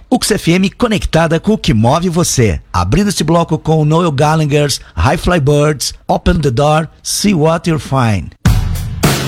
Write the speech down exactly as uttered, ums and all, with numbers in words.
U X F M conectada com o que move você. Abrindo este bloco com Noel Gallagher's High Fly Birds, Open the Door, See What You'll Find.